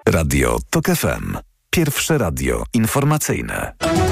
Radio TOK FM. Pierwsze radio informacyjne.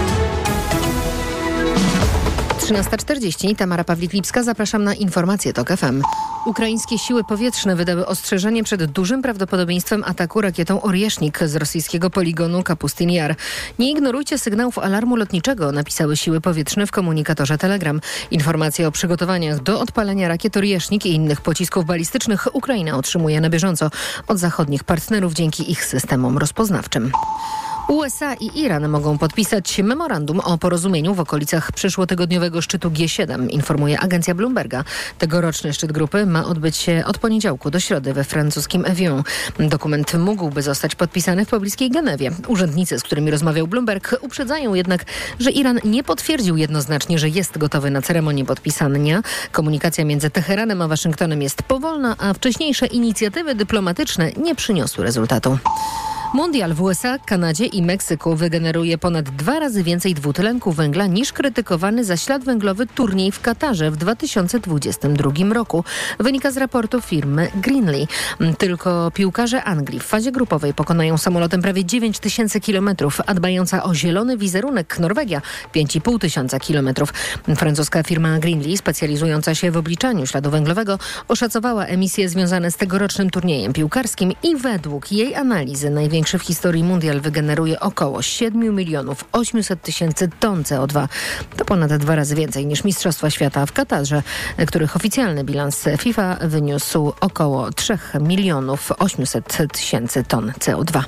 13:40. Tamara Pawlik-Lipska. Zapraszam na informacje TOK FM. Ukraińskie siły powietrzne wydały ostrzeżenie przed dużym prawdopodobieństwem ataku rakietą Oriesznik z rosyjskiego poligonu Kapustin Jar. Nie ignorujcie sygnałów alarmu lotniczego, napisały siły powietrzne w komunikatorze Telegram. Informacje o przygotowaniach do odpalenia rakiet Oriesznik i innych pocisków balistycznych Ukraina otrzymuje na bieżąco od zachodnich partnerów dzięki ich systemom rozpoznawczym. USA i Iran mogą podpisać memorandum o porozumieniu w okolicach przyszłotygodniowego szczytu G7, informuje agencja Bloomberga. Tegoroczny szczyt grupy ma odbyć się od poniedziałku do środy we francuskim Evian. Dokument mógłby zostać podpisany w pobliskiej Genewie. Urzędnicy, z którymi rozmawiał Bloomberg, uprzedzają jednak, że Iran nie potwierdził jednoznacznie, że jest gotowy na ceremonię podpisania. Komunikacja między Teheranem a Waszyngtonem jest powolna, a wcześniejsze inicjatywy dyplomatyczne nie przyniosły rezultatu. Mundial w USA, Kanadzie i Meksyku wygeneruje ponad 2 razy więcej dwutlenku węgla niż krytykowany za ślad węglowy turniej w Katarze w 2022 roku. Wynika z raportu firmy Greenlee. Tylko piłkarze Anglii w fazie grupowej pokonają samolotem prawie 9 tysięcy kilometrów, a dbająca o zielony wizerunek Norwegia 5,5 tysiąca kilometrów. Francuska firma Greenlee, specjalizująca się w obliczaniu śladu węglowego, oszacowała emisje związane z tegorocznym turniejem piłkarskim i według jej analizy największy w historii mundial wygeneruje około 7 milionów 800 tysięcy ton CO2. To ponad 2 razy więcej niż Mistrzostwa Świata w Katarze, których oficjalny bilans FIFA wyniósł około 3 milionów 800 tysięcy ton CO2.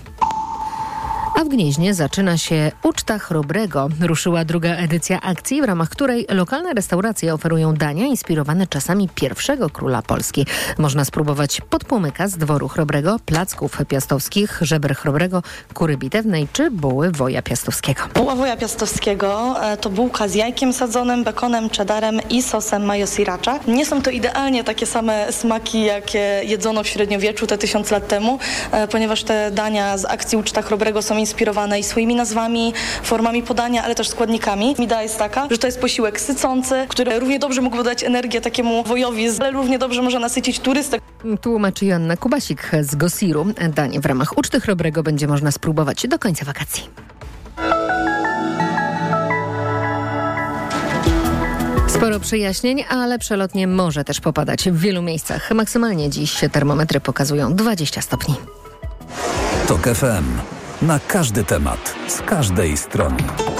A w Gnieźnie zaczyna się Uczta Chrobrego. Ruszyła druga edycja akcji, w ramach której lokalne restauracje oferują dania inspirowane czasami pierwszego króla Polski. Można spróbować podpłomyka z dworu Chrobrego, placków piastowskich, żeber Chrobrego, kury bitewnej czy buły woja piastowskiego. Buła woja piastowskiego to bułka z jajkiem sadzonym, bekonem, cheddarem i sosem mayo sriracha. Nie są to idealnie takie same smaki, jakie jedzono w średniowieczu te 1000 lat temu, ponieważ te dania z akcji Uczta Chrobrego są inspirowane i swoimi nazwami, formami podania, ale też składnikami. Idea jest taka, że to jest posiłek sycący, który równie dobrze mógłby dać energię takiemu wojowi, ale równie dobrze może nasycić turystę. Tłumaczy Joanna Kubasik z Gosiru. Danie w ramach Uczty Chrobrego będzie można spróbować do końca wakacji. Sporo przejaśnień, ale przelotnie może też popadać w wielu miejscach. Maksymalnie dziś termometry pokazują 20 stopni. TOK FM. Na każdy temat, z każdej strony.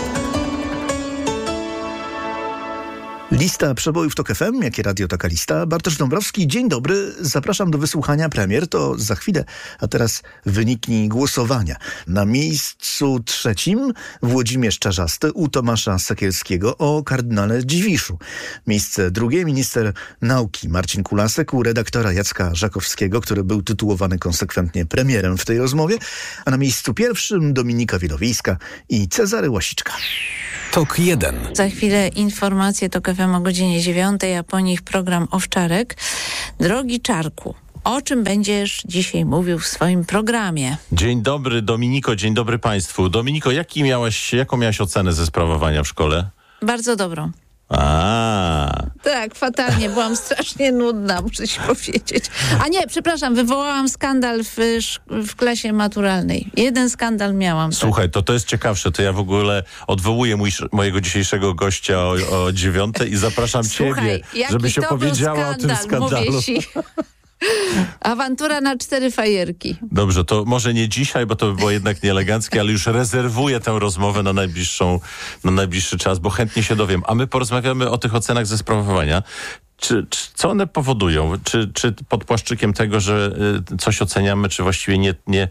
Lista przebojów TOK FM, jakie radio taka lista. Bartosz Dąbrowski, dzień dobry. Zapraszam do wysłuchania premier. To za chwilę, a teraz wyniki głosowania. Na miejscu 3 Włodzimierz Czarzasty u Tomasza Sekielskiego o kardynale Dziwiszu. Miejsce 2 minister nauki Marcin Kulasek u redaktora Jacka Żakowskiego, który był tytułowany konsekwentnie premierem w tej rozmowie. A na miejscu 1 Dominika Wielowiejska i Cezary Łasiczka. TOK 1. Za chwilę informacje TOK FM o godzinie 9, a po nich program Owczarek. Drogi Czarku, o czym będziesz dzisiaj mówił w swoim programie? Dzień dobry Dominiko, dzień dobry Państwu. Dominiko, jaką miałaś ocenę ze sprawowania w szkole? Bardzo dobrą. A. Tak, fatalnie. Byłam strasznie nudna, muszę ci powiedzieć. A nie, przepraszam, wywołałam skandal w klasie maturalnej. Jeden skandal miałam. Słuchaj, to jest ciekawsze. To ja w ogóle odwołuję mojego dzisiejszego gościa o 9 i zapraszam Ciebie, żebyś opowiedziała o tym skandalu. Awantura na 4 fajerki. Dobrze, to może nie dzisiaj, bo to by było jednak nieeleganckie, ale już rezerwuję tę rozmowę na najbliższy czas, bo chętnie się dowiem. A my porozmawiamy o tych ocenach ze sprawowania. Co one powodują? Czy pod płaszczykiem tego, że coś oceniamy, czy właściwie nie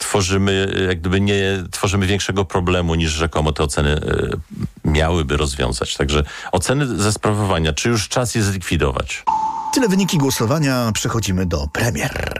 tworzymy większego problemu, niż rzekomo te oceny miałyby rozwiązać? Także oceny ze sprawowania, czy już czas je zlikwidować? Tyle wyniki głosowania. Przechodzimy do premier.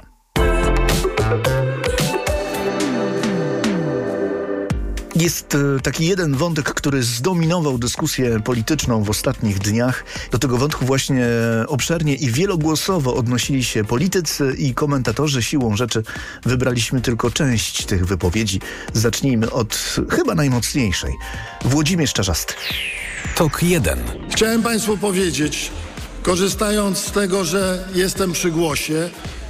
Jest taki jeden wątek, który zdominował dyskusję polityczną w ostatnich dniach. Do tego wątku właśnie obszernie i wielogłosowo odnosili się politycy i komentatorzy. Siłą rzeczy wybraliśmy tylko część tych wypowiedzi. Zacznijmy od chyba najmocniejszej. Włodzimierz Czarzasty. TOK 1. Chciałem Państwu powiedzieć, korzystając z tego, że jestem przy głosie,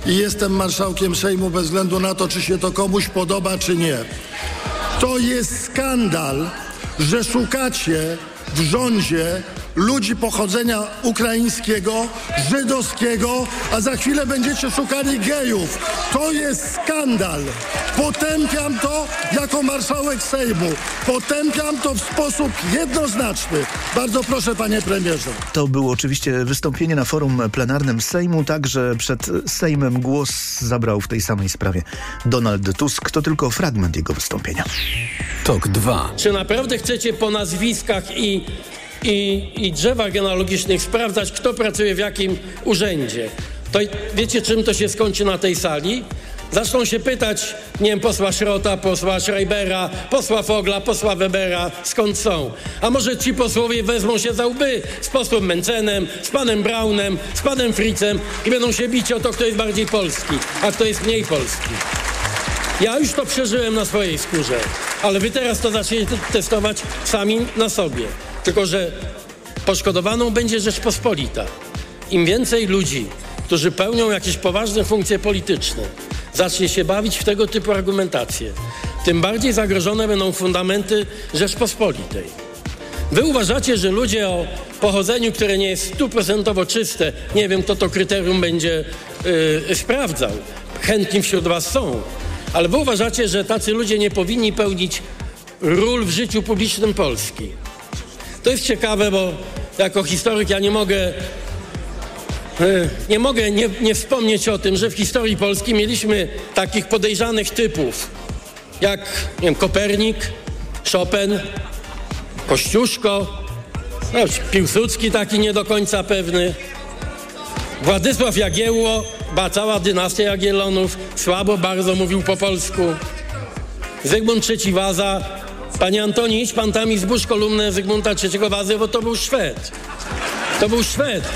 i jestem marszałkiem Sejmu bez względu na to, czy się to komuś podoba, czy nie. To jest skandal, że szukacie w rządzie ludzi pochodzenia ukraińskiego, żydowskiego, a za chwilę będziecie szukali gejów. To jest skandal. Potępiam to jako marszałek Sejmu. Potępiam to w sposób jednoznaczny. Bardzo proszę, panie premierze. To było oczywiście wystąpienie na forum plenarnym Sejmu, także przed Sejmem głos zabrał w tej samej sprawie Donald Tusk. To tylko fragment jego wystąpienia. TOK 2. Czy naprawdę chcecie po nazwiskach i drzewach genealogicznych sprawdzać, kto pracuje w jakim urzędzie? To wiecie, czym to się skończy na tej sali? Zaczną się pytać, nie wiem, posła Szrota, posła Schreibera, posła Fogla, posła Webera, skąd są. A może ci posłowie wezmą się za łby z posłem Mencenem, z panem Braunem, z panem Fritzem i będą się bić o to, kto jest bardziej polski, a kto jest mniej polski. Ja już to przeżyłem na swojej skórze, ale wy teraz to zaczniecie testować sami na sobie. Tylko że poszkodowaną będzie Rzeczpospolita. Im więcej ludzi, którzy pełnią jakieś poważne funkcje polityczne, zacznie się bawić w tego typu argumentacje, tym bardziej zagrożone będą fundamenty Rzeczpospolitej. Wy uważacie, że ludzie o pochodzeniu, które nie jest 100% czyste, nie wiem, kto to kryterium będzie sprawdzał. Chętni wśród was są. Ale wy uważacie, że tacy ludzie nie powinni pełnić ról w życiu publicznym Polski. To jest ciekawe, bo jako historyk ja nie mogę nie wspomnieć o tym, że w historii Polski mieliśmy takich podejrzanych typów jak, nie wiem, Kopernik, Chopin, Kościuszko, Piłsudski taki nie do końca pewny, Władysław Jagiełło, cała dynastia Jagiellonów, słabo bardzo mówił po polsku, Zygmunt III Waza. Panie Antoni, idź pan tam i zbóż kolumnę Zygmunta III Wazy, bo to był Szwed. To był Szwed.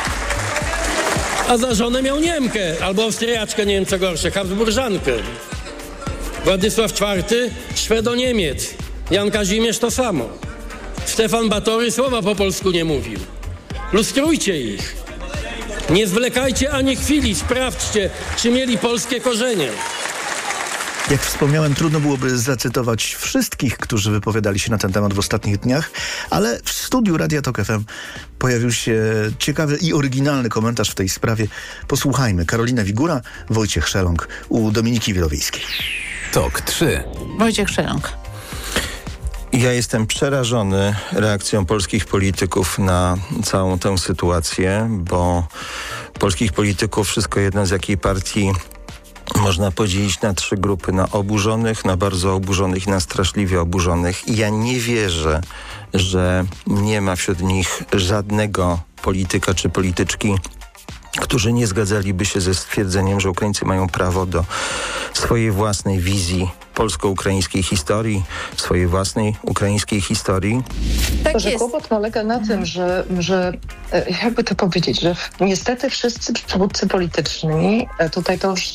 A za żonę miał Niemkę, albo Austriaczkę, nie wiem co gorsze, Habsburżankę. Władysław IV, Szwedo-Niemiec. Jan Kazimierz to samo. Stefan Batory słowa po polsku nie mówił. Lustrujcie ich. Nie zwlekajcie ani chwili, sprawdźcie, czy mieli polskie korzenie. Jak wspomniałem, trudno byłoby zacytować wszystkich, którzy wypowiadali się na ten temat w ostatnich dniach, ale w studiu Radia TOK FM pojawił się ciekawy i oryginalny komentarz w tej sprawie. Posłuchajmy. Karolina Wigura, Wojciech Szeląg u Dominiki Wielowiejskiej. TOK 3. Wojciech Szeląg. Ja jestem przerażony reakcją polskich polityków na całą tę sytuację, bo polskich polityków, wszystko jedno z jakiej partii, można podzielić na 3 grupy. Na oburzonych, na bardzo oburzonych i na straszliwie oburzonych. I ja nie wierzę, że nie ma wśród nich żadnego polityka czy polityczki, którzy nie zgadzaliby się ze stwierdzeniem, że Ukraińcy mają prawo do swojej własnej wizji polsko-ukraińskiej historii, swojej własnej ukraińskiej historii. Tak że jest. kłopot polega na tym, że jakby to powiedzieć, że niestety wszyscy przywódcy polityczni, tutaj to już